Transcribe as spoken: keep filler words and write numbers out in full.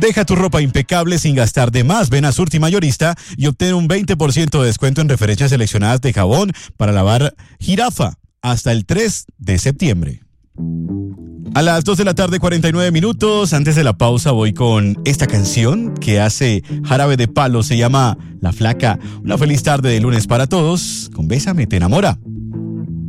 Deja tu ropa impecable sin gastar de más. Ven a Surti Mayorista y obtén un veinte por ciento de descuento en referencias seleccionadas de jabón para lavar Jirafa hasta el tres de septiembre. A las dos de la tarde, cuarenta y nueve minutos. Antes de la pausa voy con esta canción que hace Jarabe de Palo. Se llama La Flaca. Una feliz tarde de lunes para todos. Con Bésame te enamora.